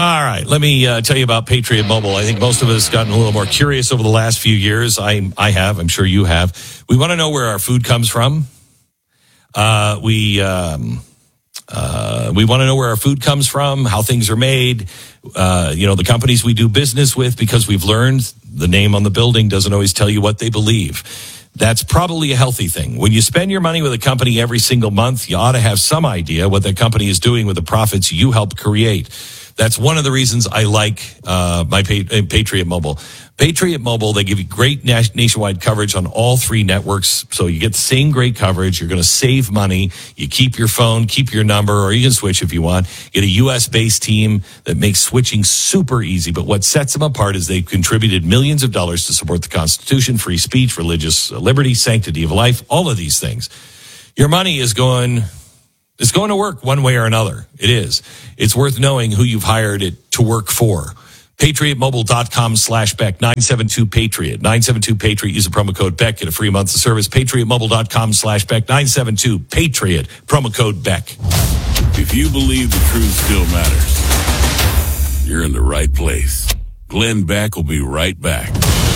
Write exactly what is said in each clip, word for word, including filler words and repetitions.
All right, let me uh, tell you about Patriot Mobile. I think most of us gotten a little more curious over the last few years. I I have. I'm sure you have. We want to know where our food comes from. Uh, we um, uh, we want to know where our food comes from, how things are made. Uh, you know, the companies we do business with, because we've learned the name on the building doesn't always tell you what they believe. That's probably a healthy thing. When you spend your money with a company every single month, you ought to have some idea what that company is doing with the profits you helped create. That's one of the reasons I like uh, my Patriot Mobile. Patriot Mobile, they give you great nationwide coverage on all three networks. So you get the same great coverage. You're going to save money. You keep your phone, keep your number, or you can switch if you want. Get a U S-based team that makes switching super easy. But what sets them apart is they've contributed millions of dollars to support the Constitution, free speech, religious liberty, sanctity of life, all of these things. Your money is going... It's going to work one way or another. It is. It's worth knowing who you've hired it to work for. PatriotMobile.com slash Beck, nine seven two Patriot. nine seven two Patriot. Use the promo code Beck. Get a free month of service. PatriotMobile.com slash Beck, nine seven two Patriot. Promo code Beck. If you believe the truth still matters, you're in the right place. Glenn Beck will be right back.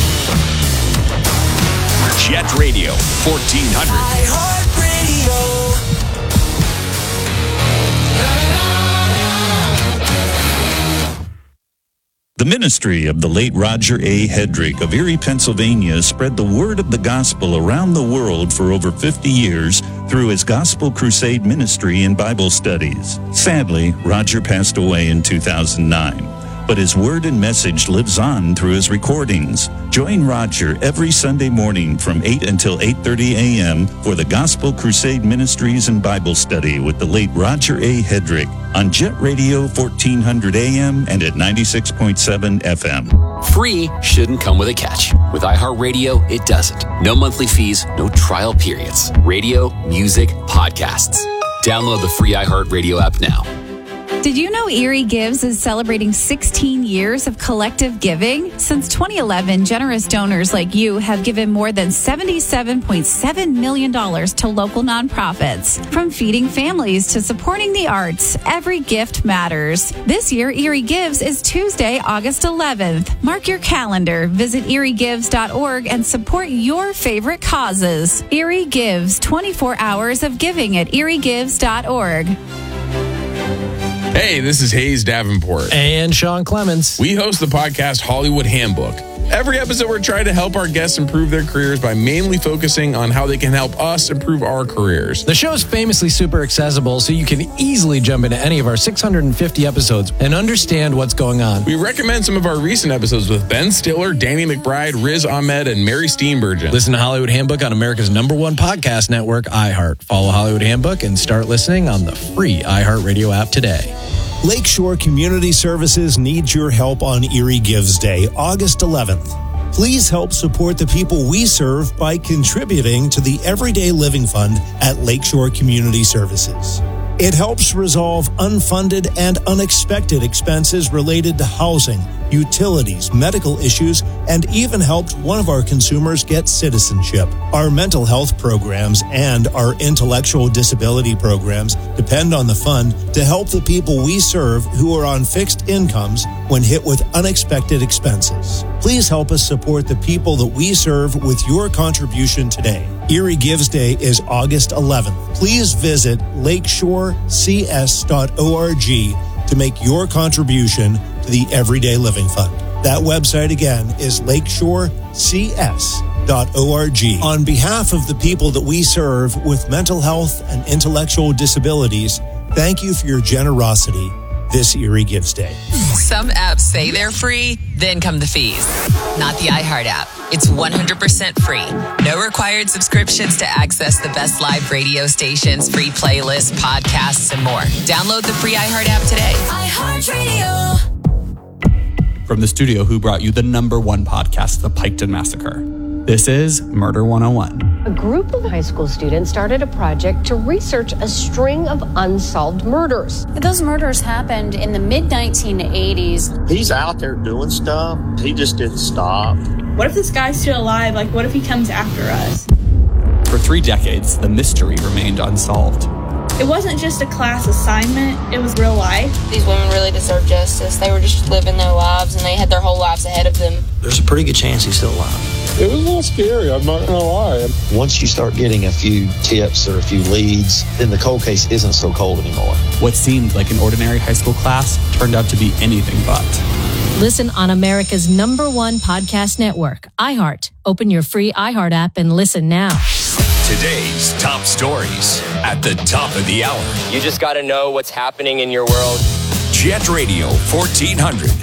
Jet Radio, fourteen hundred. iHeartRadio. The ministry of the late Roger A. Hedrick of Erie, Pennsylvania, spread the word of the gospel around the world for over fifty years through his Gospel Crusade ministry and Bible studies. Sadly, Roger passed away in two thousand nine. But his word and message lives on through his recordings. Join Roger every Sunday morning from eight until eight thirty a.m. for the Gospel Crusade Ministries and Bible Study with the late Roger A. Hedrick on Jet Radio fourteen hundred A M and at ninety-six point seven F M. Free shouldn't come with a catch. With iHeartRadio, it doesn't. No monthly fees, no trial periods. Radio, music, podcasts. Download the free iHeartRadio app now. Did you know Erie Gives is celebrating sixteen years of collective giving? Since twenty eleven, generous donors like you have given more than seventy-seven point seven million dollars to local nonprofits. From feeding families to supporting the arts, every gift matters. This year, Erie Gives is Tuesday, August eleventh. Mark your calendar. Visit erie gives dot org and support your favorite causes. Erie Gives, twenty-four hours of giving at erie gives dot org. Hey, this is Hayes Davenport. And Sean Clements. We host the podcast Hollywood Handbook. Every episode, we're trying to help our guests improve their careers by mainly focusing on how they can help us improve our careers. The show is famously super accessible, so you can easily jump into any of our six hundred fifty episodes and understand what's going on. We recommend some of our recent episodes with Ben Stiller, Danny McBride, Riz Ahmed, and Mary Steenburgen. Listen to Hollywood Handbook on America's number one podcast network, iHeart. Follow Hollywood Handbook and start listening on the free iHeartRadio app today. Lakeshore Community Services needs your help on Erie Gives Day, August eleventh. Please help support the people we serve by contributing to the Everyday Living Fund at Lakeshore Community Services. It helps resolve unfunded and unexpected expenses related to housing, utilities, medical issues, and even helped one of our consumers get citizenship. Our mental health programs and our intellectual disability programs depend on the fund to help the people we serve who are on fixed incomes when hit with unexpected expenses. Please help us support the people that we serve with your contribution today. Erie Gives Day is August eleventh. Please visit lakeshore c s dot org to make your contribution to the Everyday Living Fund. That website again is lakeshore c s dot org. On behalf of the people that we serve with mental health and intellectual disabilities, thank you for your generosity this Erie Gives Day. Some apps say they're free, then come the fees. Not the iHeart app. It's one hundred percent free. No required subscriptions to access the best live radio stations, free playlists, podcasts, and more. Download the free iHeart app today. iHeartRadio. From the studio who brought you the number one podcast, The Piketon Massacre. This is Murder one oh one. A group of high school students started a project to research a string of unsolved murders. Those murders happened in the mid nineteen eighties. He's out there doing stuff. He just didn't stop. What if this guy's still alive? Like, what if he comes after us? For three decades, the mystery remained unsolved. It wasn't just a class assignment. It was real life. These women really really deserve justice. They were just living their lives, and they had their whole lives ahead of them. There's a pretty good chance he's still alive. It was a little scary, I'm not going to lie. Once you start getting a few tips or a few leads, then the cold case isn't so cold anymore. What seemed like an ordinary high school class turned out to be anything but. Listen on America's number one podcast network, iHeart. Open your free iHeart app and listen now. Today's top stories at the top of the hour. You just got to know what's happening in your world. Jet Radio fourteen hundred.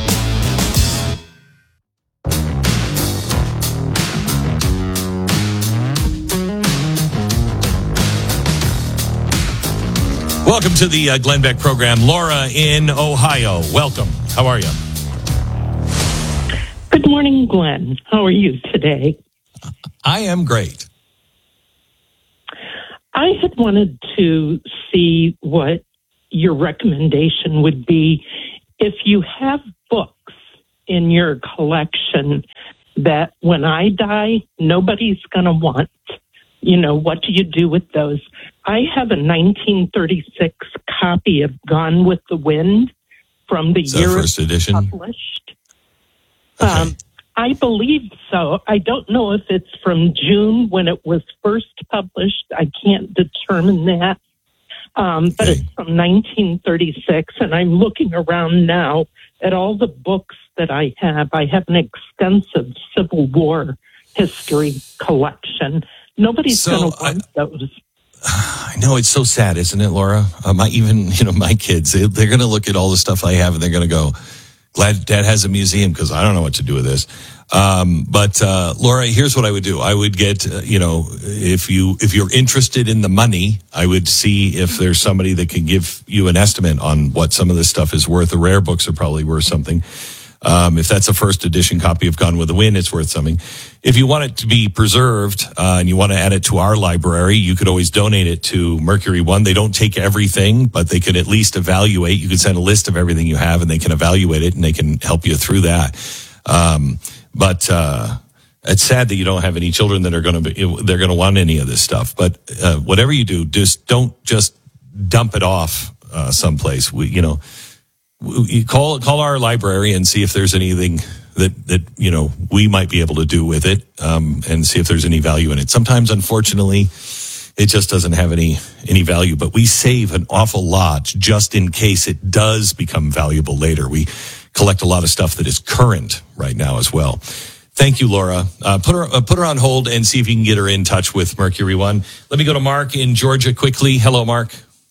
Welcome to the uh, Glenn Beck program. Laura in Ohio, welcome. How are you? Good morning, Glenn. How are you today? I am great. I had wanted to see what your recommendation would be if you have books in your collection that when I die, nobody's going to want. You know, what do you do with those? I have a nineteen thirty-six copy of Gone with the Wind from the Is that year first edition? published. Okay. Um, I believe so. I don't know if it's from June when it was first published. I can't determine that. Um, but okay. It's from nineteen thirty-six, and I'm looking around now at all the books that I have. I have an extensive Civil War history collection. Nobody's So, going to want I- those. I know, it's so sad, isn't it, Laura? Uh, my even, you know, my kids, they, they're going to look at all the stuff I have and they're going to go, glad Dad has a museum because I don't know what to do with this. Um, but uh, Laura, here's what I would do. I would get, uh, you know, if you if you're interested in the money, I would see if there's somebody that can give you an estimate on what some of this stuff is worth. The rare books are probably worth something. Um, if that's a first edition copy of Gone with the Wind, it's worth something. If you want it to be preserved uh, and you want to add it to our library, you could always donate it to Mercury One. They don't take everything, but they can at least evaluate. You can send a list of everything you have, and they can evaluate it, and they can help you through that. Um, but uh, it's sad that you don't have any children that are going to be they're going to want any of this stuff. But uh, whatever you do, just don't just dump it off uh, someplace. We, you know. You call call our library and see if there's anything that, that you know we might be able to do with it, um, and see if there's any value in it. Sometimes, unfortunately, it just doesn't have any any value. But we save an awful lot just in case it does become valuable later. We collect a lot of stuff that is current right now as well. Thank you, Laura. Uh, put her uh, put her on hold and see if you can get her in touch with Mercury One. Let me go to Mark in Georgia quickly. Hello, Mark.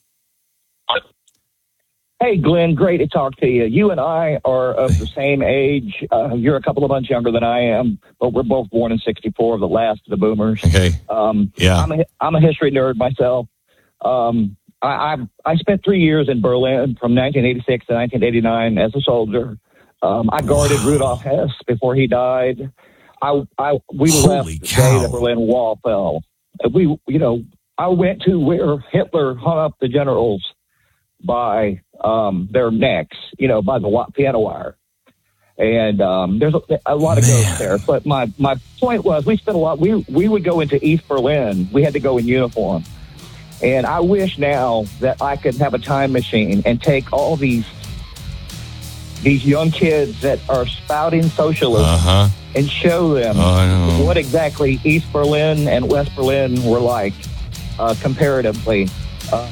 Hey, Glenn, great to talk to you. You and I are of the same age. Uh, you're a couple of months younger than I am, but we're both born in sixty-four, the last of the boomers. Okay. Um, yeah. I'm a, I'm a history nerd myself. Um, I, I I spent three years in Berlin from nineteen eighty-six to nineteen eighty-nine as a soldier. Um, I guarded wow. Rudolf Hess before he died. I, I we Holy left the cow. day the Berlin Wall fell. We, you know, I went to where Hitler hung up the generals by um, their necks, you know, by the wa- piano wire. And um, there's a, a lot of Man. ghosts there. But my, my point was we spent a lot, we, we would go into East Berlin. We had to go in uniform. And I wish now that I could have a time machine and take all these these young kids that are spouting socialism uh-huh. and show them oh, what exactly East Berlin and West Berlin were like uh, comparatively. Uh,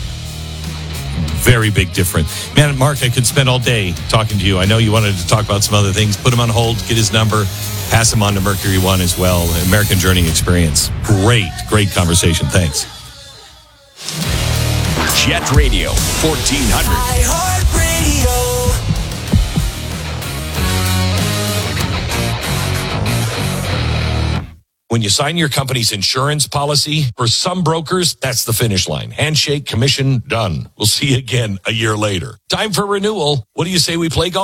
Very big difference. Man, Mark, I could spend all day talking to you. I know you wanted to talk about some other things. Put him on hold, get his number, pass him on to Mercury One as well. American Journey Experience. Great, great conversation. Thanks. Jet Radio fourteen hundred. iHeartRadio. When you sign your company's insurance policy, for some brokers, that's the finish line. Handshake, commission, done. We'll see you again a year later. Time for renewal. What do you say we play golf?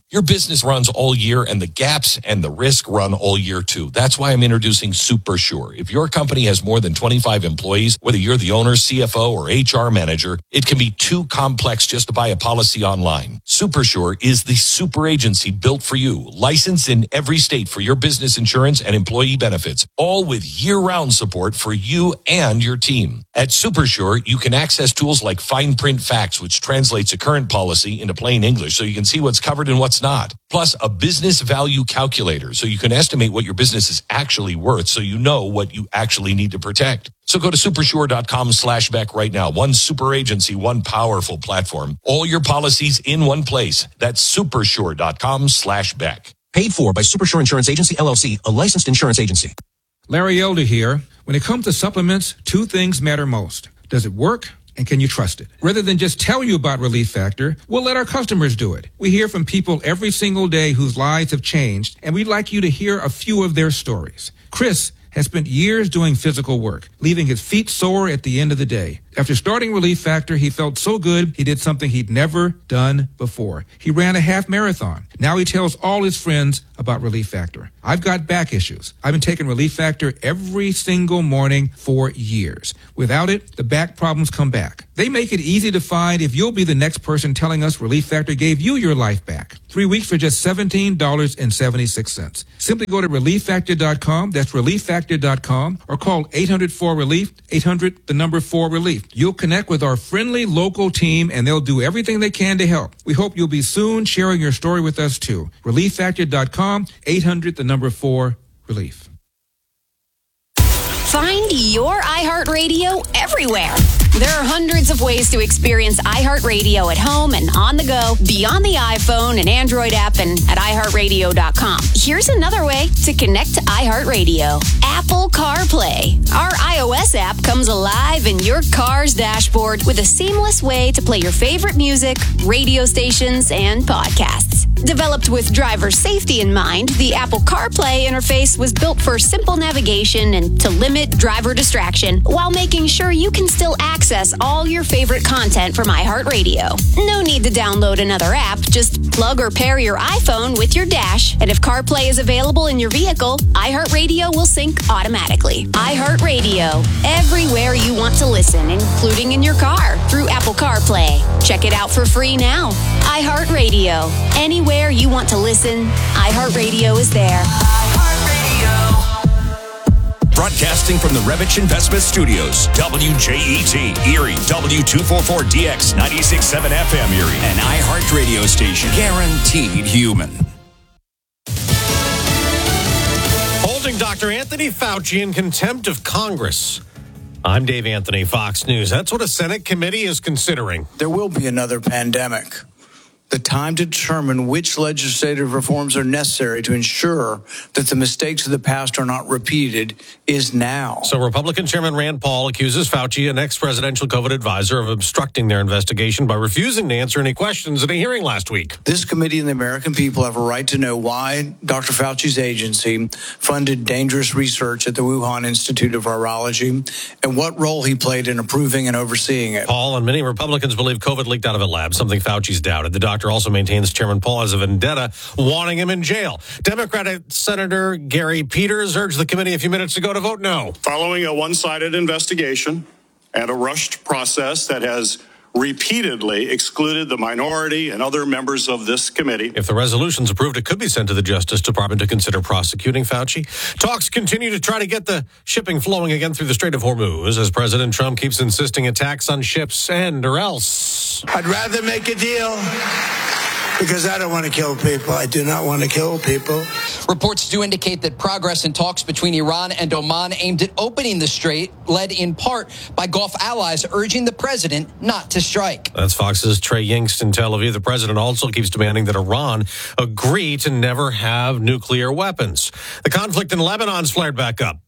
Your business runs all year, and the gaps and the risk run all year too. That's why I'm introducing Super Sure. If your company has more than twenty-five employees, whether you're the owner, C F O, or H R manager, it can be too complex just to buy a policy online. Super Sure is the super agency built for you, licensed in every state for your business insurance and employee benefits, all with year-round support for you and your team. At Super Sure, you can access tools like Fine Print Facts, which translates a current policy into plain English so you can see what's covered and what's not. Plus, a business value calculator so you can estimate what your business is actually worth so you know what you actually need to protect. So go to supersure.com slash Beck right now. One super agency, one powerful platform. All your policies in one place. That's supersure.com slash Beck. Paid for by Supersure Insurance Agency, L L C, a licensed insurance agency. Larry Elder here. When it comes to supplements, two things matter most. Does it work? And can you trust it? Rather than just tell you about Relief Factor, we'll let our customers do it. We hear from people every single day whose lives have changed, and we'd like you to hear a few of their stories. Chris has spent years doing physical work, leaving his feet sore at the end of the day. After starting Relief Factor, he felt so good, he did something he'd never done before. He ran a half marathon. Now he tells all his friends about Relief Factor. I've got back issues. I've been taking Relief Factor every single morning for years. Without it, the back problems come back. They make it easy to find if you'll be the next person telling us Relief Factor gave you your life back. Three weeks for just seventeen dollars and seventy-six cents. Simply go to relief factor dot com, that's relief factor dot com, or call eight hundred four relief, eight hundred, the number four relief. You'll connect with our friendly local team, and they'll do everything they can to help. We hope you'll be soon sharing your story with us, too. relief factor dot com, eight hundred, the number four, relief. Find your iHeartRadio everywhere. There are hundreds of ways to experience iHeartRadio at home and on the go, beyond the iPhone and Android app and at i heart radio dot com. Here's another way to connect to iHeartRadio. Apple CarPlay. Our iOS app comes alive in your car's dashboard with a seamless way to play your favorite music, radio stations, and podcasts. Developed with driver safety in mind, the Apple CarPlay interface was built for simple navigation and to limit driver distraction while making sure you can still access all your favorite content from iHeartRadio. No need to download another app. Just plug or pair your iPhone with your dash, and if CarPlay is available in your vehicle, iHeartRadio will sync automatically. iHeartRadio, everywhere you want to listen, including in your car through Apple CarPlay. Check it out for free now. iHeartRadio, anywhere you want to listen, iHeartRadio is there. Broadcasting from the Revich Investment Studios, W J E T, Erie, W two forty-four D X, ninety-six point seven F M Erie, an iHeart radio station, guaranteed human. Holding Doctor Anthony Fauci in contempt of Congress. I'm Dave Anthony, Fox News. That's what a Senate committee is considering. There will be another pandemic. The time to determine which legislative reforms are necessary to ensure that the mistakes of the past are not repeated is now. So Republican Chairman Rand Paul accuses Fauci, an ex-presidential COVID advisor, of obstructing their investigation by refusing to answer any questions at a hearing last week. This committee and the American people have a right to know why Doctor Fauci's agency funded dangerous research at the Wuhan Institute of Virology and what role he played in approving and overseeing it. Paul and many Republicans believe COVID leaked out of a lab, something Fauci's doubted. The doctor also maintains Chairman Paul has a vendetta, wanting him in jail. Democratic Senator Gary Peters urged the committee a few minutes ago to vote no. Following a one-sided investigation and a rushed process that has repeatedly excluded the minority and other members of this committee. If the resolution's approved, it could be sent to the Justice Department to consider prosecuting Fauci. Talks continue to try to get the shipping flowing again through the Strait of Hormuz as President Trump keeps insisting attacks on ships end or else. I'd rather make a deal because I don't want to kill people. I do not want to kill people. Reports do indicate that progress in talks between Iran and Oman aimed at opening the strait, led in part by Gulf allies urging the president not to strike. That's Fox's Trey Yingst in Tel Aviv. The president also keeps demanding that Iran agree to never have nuclear weapons. The conflict in Lebanon's flared back up.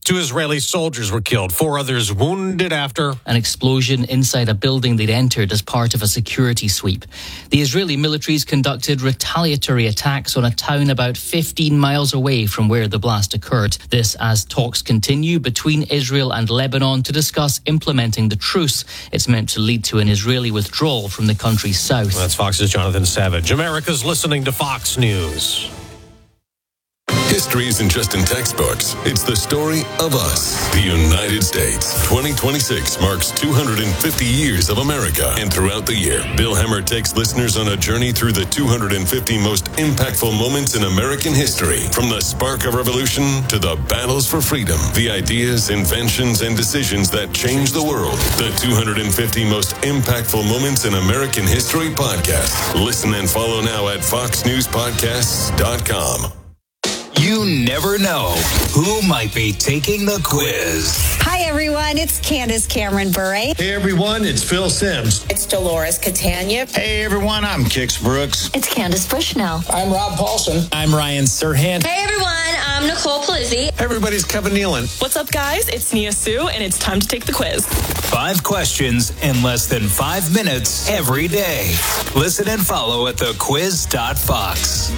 Two Israeli soldiers were killed, four others wounded after an explosion inside a building they'd entered as part of a security sweep. The Israeli militaries conducted retaliatory attacks on a town about fifteen miles away from where the blast occurred. This as talks continue between Israel and Lebanon to discuss implementing the truce. It's meant to lead to an Israeli withdrawal from the country's south. That's Fox's Jonathan Savage. America's listening to Fox News. History isn't just in textbooks. It's the story of us, the United States. twenty twenty-six marks two hundred fifty years of America. And throughout the year, Bill Hemmer takes listeners on a journey through the two hundred fifty most impactful moments in American history. From the spark of revolution to the battles for freedom, the ideas, inventions, and decisions that changed the world. The two hundred fifty most impactful moments in American history podcast. Listen and follow now at fox news podcasts dot com. You never know who might be taking the quiz. Hi, everyone. It's Candace Cameron Bure. Hey, everyone. It's Phil Sims. It's Dolores Catania. Hey, everyone. I'm Kix Brooks. It's Candace Bushnell. I'm Rob Paulson. I'm Ryan Serhant. Hey, everyone. I'm Nicole Palizzi. Everybody's Kevin Nealon. What's up, guys? It's Nia Sue, and it's time to take the quiz. Five questions in less than five minutes every day. Listen and follow at the quiz dot fox.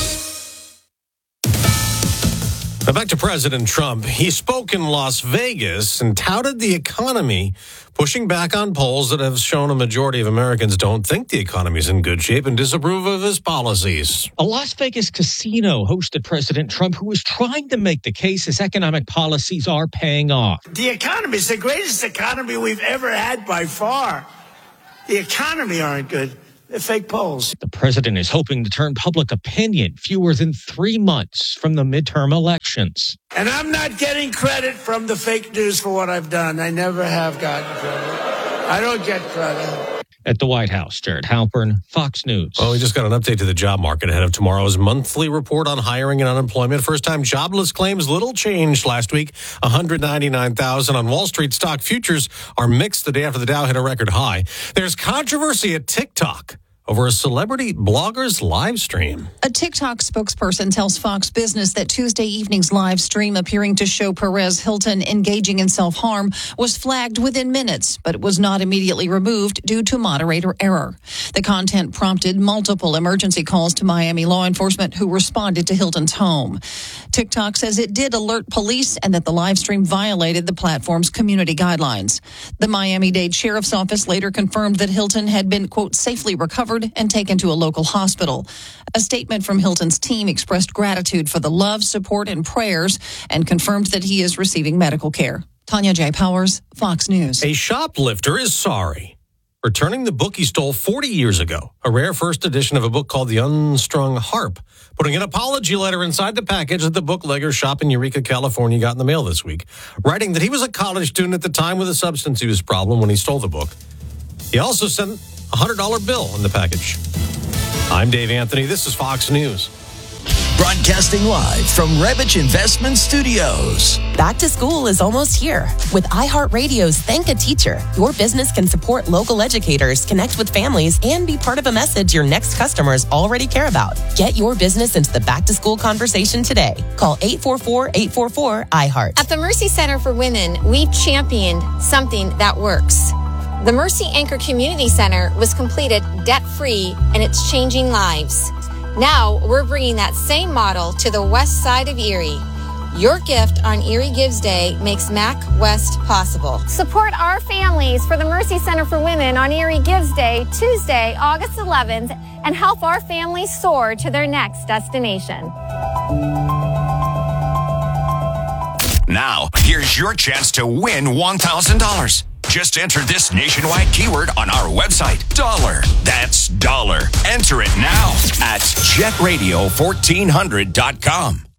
Now back to President Trump. He spoke in Las Vegas and touted the economy, pushing back on polls that have shown a majority of Americans don't think the economy is in good shape and disapprove of his policies. A Las Vegas casino hosted President Trump, who was trying to make the case his economic policies are paying off. The economy is the greatest economy we've ever had by far. The economy aren't good. They're fake polls. The president is hoping to turn public opinion fewer than three months from the midterm elections. And I'm not getting credit from the fake news for what I've done. I never have gotten credit. I don't get credit. At the White House, Jared Halpern, Fox News. Well, we just got an update to the job market ahead of tomorrow's monthly report on hiring and unemployment. First-time jobless claims, little changed last week, one hundred ninety-nine thousand. On Wall Street, stock futures are mixed the day after the Dow hit a record high. There's controversy at TikTok over a celebrity blogger's live stream. A TikTok spokesperson tells Fox Business that Tuesday evening's live stream appearing to show Perez Hilton engaging in self-harm was flagged within minutes, but it was not immediately removed due to moderator error. The content prompted multiple emergency calls to Miami law enforcement, who responded to Hilton's home. TikTok says it did alert police and that the live stream violated the platform's community guidelines. The Miami-Dade Sheriff's Office later confirmed that Hilton had been, quote, safely recovered and taken to a local hospital. A statement from Hilton's team expressed gratitude for the love, support, and prayers and confirmed that he is receiving medical care. Tanya J. Powers, Fox News. A shoplifter is sorry, returning the book he stole forty years ago, a rare first edition of a book called The Unstrung Harp, putting an apology letter inside the package that the bootlegger shop in Eureka, California got in the mail this week, writing that he was a college student at the time with a substance use problem when he stole the book. He also sent a one hundred dollar bill in the package. I'm Dave Anthony. This is Fox News. Broadcasting live from Revich Investment Studios. Back to school is almost here. With iHeartRadio's Thank a Teacher, your business can support local educators, connect with families, and be part of a message your next customers already care about. Get your business into the back-to-school conversation today. Call eight four four, eight four four, I heart. At the Mercy Center for Women, we championed something that works. The Mercy Anchor Community Center was completed debt-free, and it's changing lives. Now, we're bringing that same model to the west side of Erie. Your gift on Erie Gives Day makes Mac West possible. Support our families for the Mercy Center for Women on Erie Gives Day, Tuesday, August eleventh, and help our families soar to their next destination. Now, here's your chance to win one thousand dollars. Just enter this nationwide keyword on our website, dollar. That's dollar. Enter it now at jet radio fourteen hundred dot com.